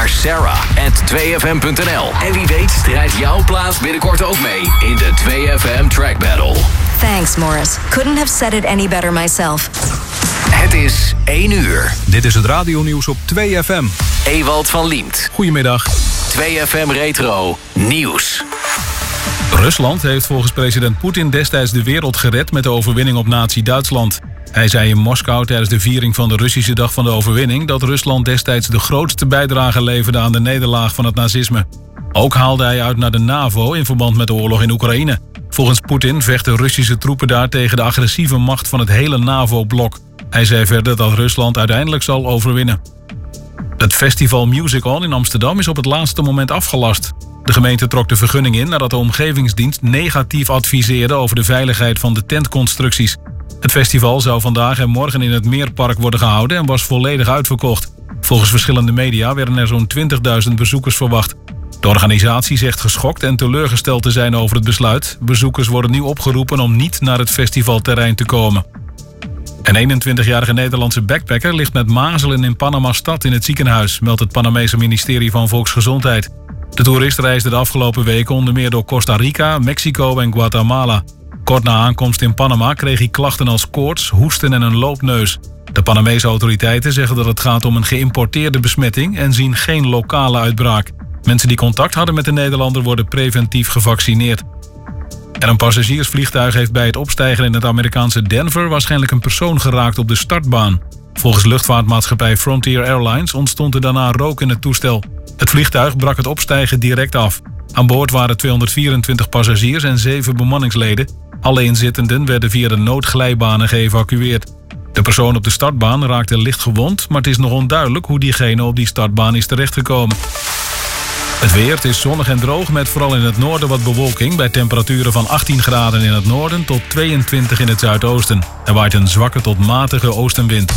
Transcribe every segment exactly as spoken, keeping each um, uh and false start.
naar sarah at twee f m punt n l. En wie weet strijdt jouw plaats binnenkort ook mee in de twee F M Track Battle. Thanks, Morris. Couldn't have said it any better myself. Het is één uur. Dit is het radionieuws op twee F M. Ewald van Liemt. Goedemiddag. twee F M Retro Nieuws. Rusland heeft volgens president Poetin destijds de wereld gered met de overwinning op nazi-Duitsland. Hij zei in Moskou tijdens de viering van de Russische Dag van de Overwinning dat Rusland destijds de grootste bijdrage leverde aan de nederlaag van het nazisme. Ook haalde hij uit naar de NAVO in verband met de oorlog in Oekraïne. Volgens Poetin vechten Russische troepen daar tegen de agressieve macht van het hele NAVO-blok. Hij zei verder dat Rusland uiteindelijk zal overwinnen. Het festival Music On in Amsterdam is op het laatste moment afgelast. De gemeente trok de vergunning in nadat de omgevingsdienst negatief adviseerde over de veiligheid van de tentconstructies. Het festival zou vandaag en morgen in het Meerpark worden gehouden en was volledig uitverkocht. Volgens verschillende media werden er zo'n twintigduizend bezoekers verwacht. De organisatie zegt geschokt en teleurgesteld te zijn over het besluit. Bezoekers worden nu opgeroepen om niet naar het festivalterrein te komen. Een eenentwintigjarige Nederlandse backpacker ligt met mazelen in Panama-stad in het ziekenhuis, meldt het Panamese ministerie van Volksgezondheid. De toerist reisde de afgelopen weken onder meer door Costa Rica, Mexico en Guatemala. Kort na aankomst in Panama kreeg hij klachten als koorts, hoesten en een loopneus. De Panamese autoriteiten zeggen dat het gaat om een geïmporteerde besmetting en zien geen lokale uitbraak. Mensen die contact hadden met de Nederlander worden preventief gevaccineerd. En een passagiersvliegtuig heeft bij het opstijgen in het Amerikaanse Denver waarschijnlijk een persoon geraakt op de startbaan. Volgens luchtvaartmaatschappij Frontier Airlines ontstond er daarna rook in het toestel. Het vliegtuig brak het opstijgen direct af. Aan boord waren tweehonderdvierentwintig passagiers en zeven bemanningsleden. Alle inzittenden werden via de noodglijbanen geëvacueerd. De persoon op de startbaan raakte licht gewond, maar het is nog onduidelijk hoe diegene op die startbaan is terechtgekomen. Het weer, het is zonnig en droog met vooral in het noorden wat bewolking bij temperaturen van achttien graden in het noorden tot tweeëntwintig in het zuidoosten. Er waait een zwakke tot matige oostenwind.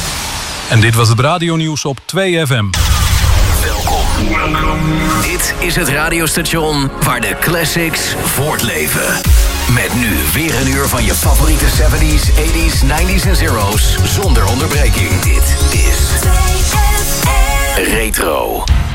En dit was het radionieuws op twee F M. Welkom. Dit is het radiostation waar de classics voortleven. Met nu weer een uur van je favoriete zeventies, eighties, nineties en zero's zonder onderbreking. Dit is Retro.